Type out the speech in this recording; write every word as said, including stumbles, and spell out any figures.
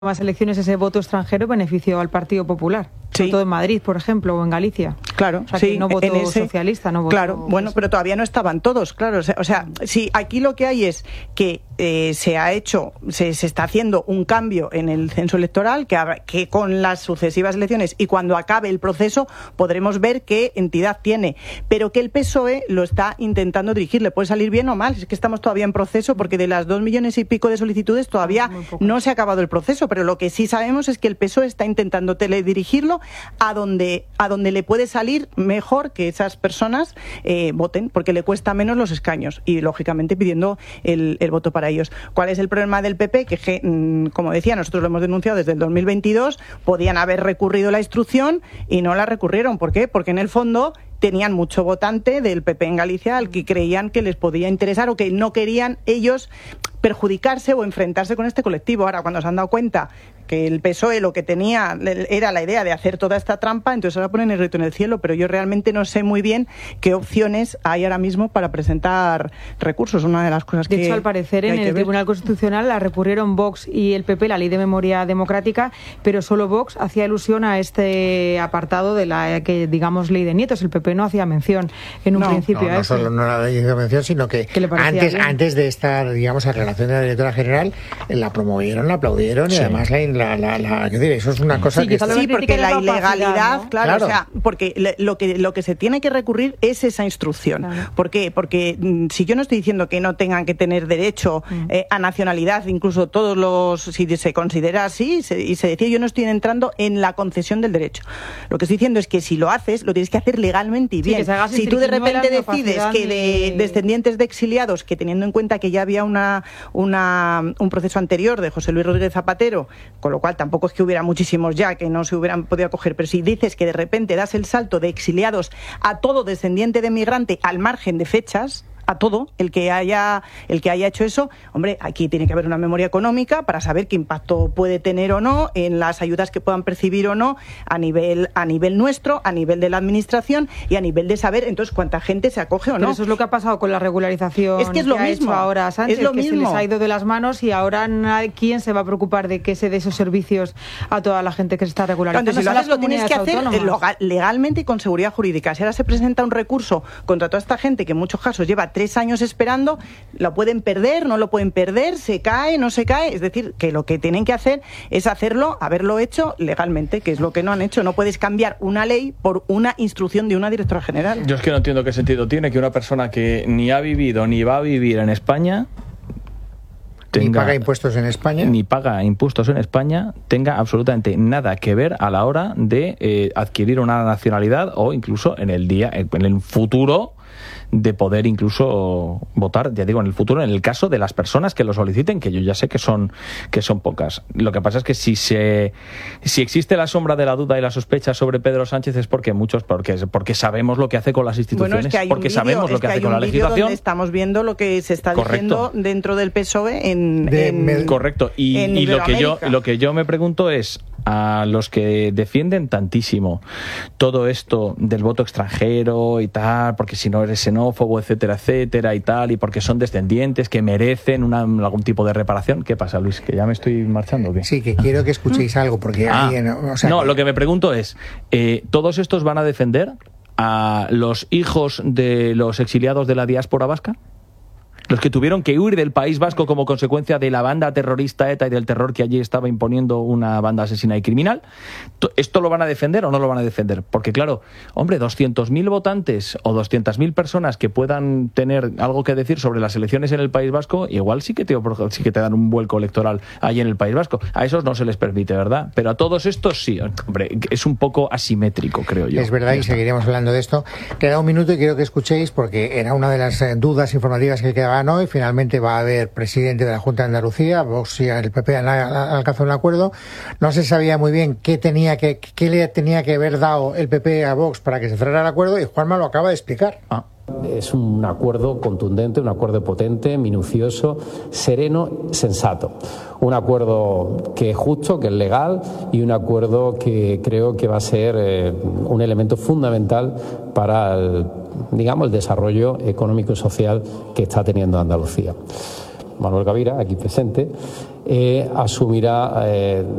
Más elecciones ese voto extranjero benefició al Partido Popular, sí. Sobre todo en Madrid, por ejemplo, o en Galicia. Claro, o sea, sí, que no votó en ese, socialista, no votó... Claro, bueno, eso. Pero todavía no estaban todos, claro. O sea, o sea sí, aquí lo que hay es que eh, se ha hecho, se, se está haciendo un cambio en el censo electoral, que, que con las sucesivas elecciones y cuando acabe el proceso podremos ver qué entidad tiene, pero que el P S O E lo está intentando dirigir. Le puede salir bien o mal, es que estamos todavía en proceso, porque de las dos millones y pico de solicitudes todavía no se ha acabado el proceso, pero lo que sí sabemos es que el P S O E está intentando teledirigirlo a donde, a donde le puede salir mejor que esas personas eh, voten, porque le cuesta menos los escaños y, lógicamente, pidiendo el, el voto para ellos. ¿Cuál es el problema del P P? Que, como decía, nosotros lo hemos denunciado desde el dos mil veintidós, podían haber recurrido la instrucción y no la recurrieron. ¿Por qué? Porque, en el fondo, tenían mucho votante del P P en Galicia al que creían que les podía interesar o que no querían ellos perjudicarse o enfrentarse con este colectivo. Ahora, cuando se han dado cuenta que el P S O E lo que tenía era la idea de hacer toda esta trampa, entonces ahora ponen el grito en el cielo, pero yo realmente no sé muy bien qué opciones hay ahora mismo para presentar recursos. Una de las cosas que... De hecho, al parecer, en el Tribunal Constitucional la recurrieron Vox y el P P, la Ley de Memoria Democrática, pero solo Vox hacía alusión a este apartado de la, que digamos, Ley de Nietos. El P P no hacía mención en un no, principio no, a no eso. solo no la ley de mención, sino que antes, antes de estar, digamos, a relación de la directora general, la promovieron, la aplaudieron, sí. Y además la, la, la, la ¿qué diré? Eso es una cosa sí, que... que sí, porque la ilegalidad, ¿no? claro, claro, o sea, porque lo que, lo que se tiene que recurrir es esa instrucción. Claro. ¿Por qué? Porque mm, si yo no estoy diciendo que no tengan que tener derecho mm. eh, a nacionalidad, incluso todos los, si se considera así, se, y se decía, yo no estoy entrando en la concesión del derecho. Lo que estoy diciendo es que si lo haces, lo tienes que hacer legalmente y bien. Sí, si tú de repente decides que de descendientes de exiliados, que teniendo en cuenta que ya había una, una un proceso anterior de José Luis Rodríguez Zapatero, con lo cual tampoco es que hubiera muchísimos ya que no se hubieran podido acoger, pero si dices que de repente das el salto de exiliados a todo descendiente de migrante al margen de fechas, a todo el que haya el que haya hecho eso, hombre, aquí tiene que haber una memoria económica para saber qué impacto puede tener o no en las ayudas que puedan percibir o no a nivel a nivel nuestro, a nivel de la administración y a nivel de saber entonces cuánta gente se acoge o no. Pero eso es lo que ha pasado con la regularización. Es que es lo que mismo. Ha hecho ahora Sánchez, es lo que mismo. se les ha ido de las manos y ahora nadie, ¿quién se va a preocupar de que se dé esos servicios a toda la gente que se está regularizando? Entonces, si lo haces, lo tienes que hacer autónomas. legalmente y con seguridad jurídica. Si ahora se presenta un recurso contra toda esta gente que en muchos casos lleva tres años esperando, lo pueden perder, no lo pueden perder, se cae, no se cae. Es decir, que lo que tienen que hacer es hacerlo, haberlo hecho legalmente, que es lo que no han hecho. No puedes cambiar una ley por una instrucción de una directora general. Yo es que no entiendo qué sentido tiene que una persona que ni ha vivido ni va a vivir en España tenga, ni paga impuestos en España ni paga impuestos en España tenga absolutamente nada que ver a la hora de eh, adquirir una nacionalidad o incluso en el día, en el futuro, de poder incluso votar, ya digo, en el futuro, en el caso de las personas que lo soliciten, que yo ya sé que son que son pocas. Lo que pasa es que si se si existe la sombra de la duda y la sospecha sobre Pedro Sánchez es porque muchos porque porque sabemos lo que hace con las instituciones, bueno, es que hay porque un vídeo, sabemos lo que, que hace con la legislación. Donde estamos viendo lo que se está Correcto. diciendo dentro del P S O E en, de, en me, correcto y, en y lo que yo lo que yo me pregunto es a los que defienden tantísimo todo esto del voto extranjero y tal, porque si no eres xenófobo, etcétera, etcétera y tal, y porque son descendientes que merecen una, algún tipo de reparación. ¿Qué pasa, Luis? ¿Que ya me estoy marchando o qué? Sí, que quiero que escuchéis algo, porque ah, alguien, o sea, no, que... lo que me pregunto es, eh, ¿todos estos van a defender a los hijos de los exiliados de la diáspora vasca? Los que tuvieron que huir del País Vasco como consecuencia de la banda terrorista ETA y del terror que allí estaba imponiendo una banda asesina y criminal. ¿Esto lo van a defender o no lo van a defender? Porque claro, hombre, doscientos mil votantes o doscientas mil personas que puedan tener algo que decir sobre las elecciones en el País Vasco, igual sí que te, sí que te dan un vuelco electoral allí en el País Vasco. A esos no se les permite, ¿verdad? Pero a todos estos sí. Hombre, es un poco asimétrico, creo yo. Es verdad, y seguiremos hablando de esto. Queda un minuto y quiero que escuchéis, porque era una de las eh, dudas informativas que quedaban hoy. Finalmente va a haber presidente de la Junta de Andalucía. Vox y el P P han alcanzado un acuerdo. No se sabía muy bien qué tenía que qué le tenía que haber dado el P P a Vox para que se cerrara el acuerdo, y Juanma lo acaba de explicar. Ah. Es un acuerdo contundente, un acuerdo potente, minucioso, sereno, sensato. Un acuerdo que es justo, que es legal, y un acuerdo que creo que va a ser eh, un elemento fundamental para el, digamos, el desarrollo económico y social que está teniendo Andalucía. Manuel Gavira, aquí presente, eh, asumirá eh,